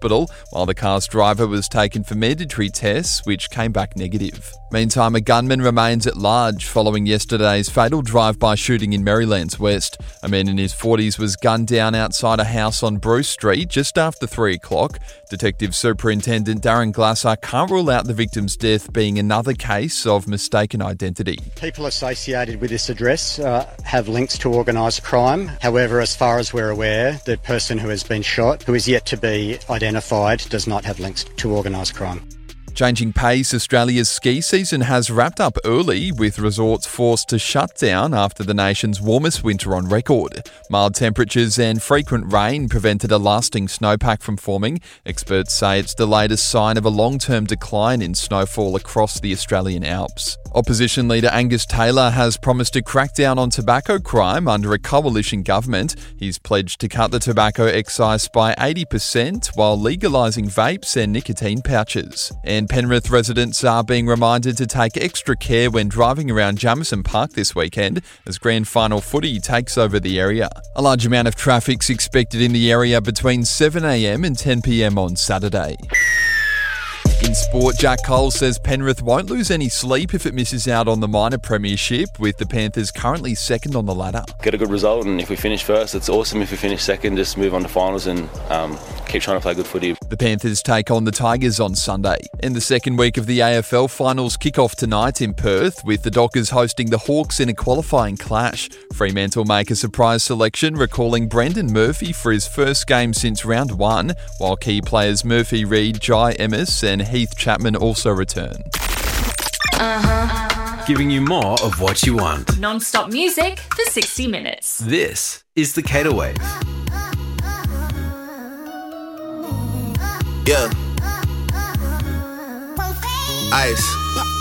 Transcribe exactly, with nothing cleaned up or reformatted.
hospital, while the car's driver was taken for mandatory tests, which came back negative. Meantime, a gunman remains at large following yesterday's fatal drive-by shooting in Merrylands West. A man in his forties was gunned down outside a house on Bruce Street just after three o'clock. Detective Superintendent Darren Glasser can't rule out the victim's death being another case of mistaken identity. People associated with this address uh, have links to organised crime. However, as far as we're aware, the person who has been shot, who is yet to be identified, does not have links to organised crime. Changing pace, Australia's ski season has wrapped up early, with resorts forced to shut down after the nation's warmest winter on record. Mild temperatures and frequent rain prevented a lasting snowpack from forming. Experts say it's the latest sign of a long-term decline in snowfall across the Australian Alps. Opposition leader Angus Taylor has promised to crack down on tobacco crime under a coalition government. He's pledged to cut the tobacco excise by eighty percent while legalising vapes and nicotine pouches. And Penrith residents are being reminded to take extra care when driving around Jamison Park this weekend as grand final footy takes over the area. A large amount of traffic's expected in the area between seven a m and ten p m on Saturday. In sport, Jack Cole says Penrith won't lose any sleep if it misses out on the minor premiership, with the Panthers currently second on the ladder. Get a good result, and if we finish first, it's awesome. If we finish second, just move on to finals and um, keep trying to play good footy. The Panthers take on the Tigers on Sunday. And the second week of the A F L finals kick off tonight in Perth, with the Dockers hosting the Hawks in a qualifying clash. Fremantle make a surprise selection, recalling Brendan Murphy for his first game since round one, while key players Murphy Reid, Jai Emmis and Heath Chapman also return. Uh-huh. Giving you more of what you want. Non-stop music for sixty minutes. This is the Cater Wave. Yeah. Ice.